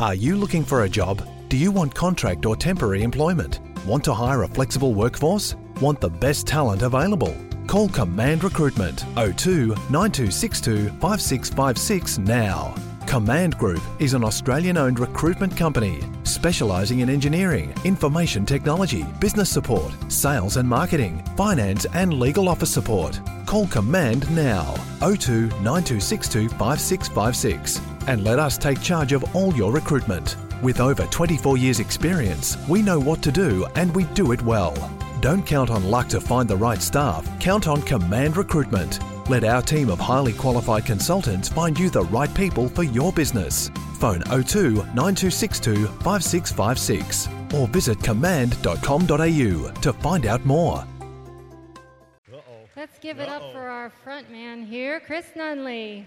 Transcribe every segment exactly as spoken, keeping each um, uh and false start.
Are you looking for a job? Do you want contract or temporary employment? Want to hire a flexible workforce? Want the best talent available? Call Command Recruitment oh two nine two six two five six five six now. Command Group is an Australian-owned recruitment company specialising in engineering, information technology, business support, sales and marketing, finance and legal office support. Call Command now, oh two nine two six two five six five six, and let us take charge of all your recruitment. With over twenty-four years experience, we know what to do and we do it well. Don't count on luck to find the right staff, count on Command Recruitment. Let our team of highly qualified consultants find you the right people for your business. Phone oh two nine two six two five six five six or visit command dot com dot a u to find out more. Uh-oh. Let's give Uh-oh. it up for our front man here, Chris Nunley.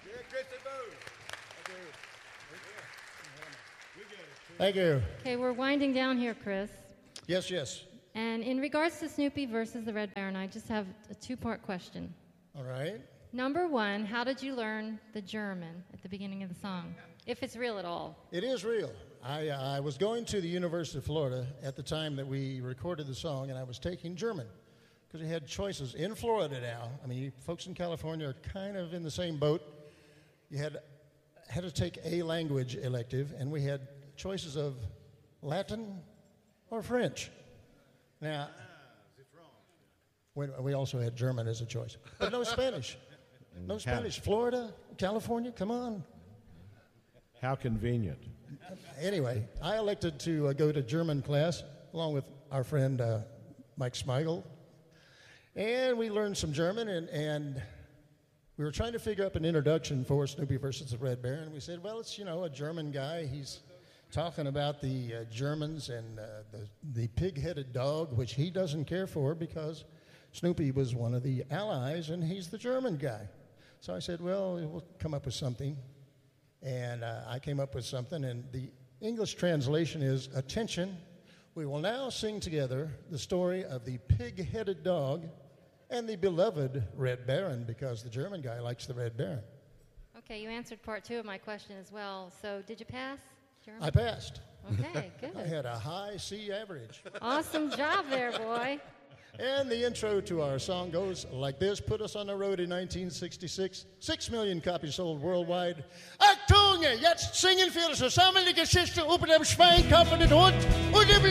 Thank you. Okay, we're winding down here, Chris. Yes, yes. And in regards to Snoopy versus the Red Baron, I just have a two-part question. All right. Number one, how did you learn the German at the beginning of the song? If it's real at all. It is real. I, uh, I was going to the University of Florida at the time that we recorded the song, and I was taking German because we had choices in Florida now. I mean, you folks in California are kind of in the same boat. You had had to take a language elective, and we had choices of Latin or French. Now, we, we also had German as a choice, but no Spanish. No Spanish. Florida, California, come on. How convenient. Anyway, I elected to uh, go to German class along with our friend uh, Mike Smigel, and we learned some German, and, and we were trying to figure out an introduction for Snoopy versus the Red Baron. We said, well, it's, you know, a German guy. He's talking about the uh, Germans and uh, the, the pig-headed dog, which he doesn't care for because Snoopy was one of the allies and he's the German guy. So I said, well, we'll come up with something. And uh, I came up with something, and the English translation is, attention, we will now sing together the story of the pig-headed dog and the beloved Red Baron, because the German guy likes the Red Baron. Okay, you answered part two of my question as well. So did you pass German? I passed. Okay, good. I had a high C average. Awesome job there, boy. And the intro to our song goes like this. Put us on the road in nineteen sixty-six. Six million copies sold worldwide. Achtung, jetzt singen wir zusammen die Geschichte über den Schweinkopf und den Hund und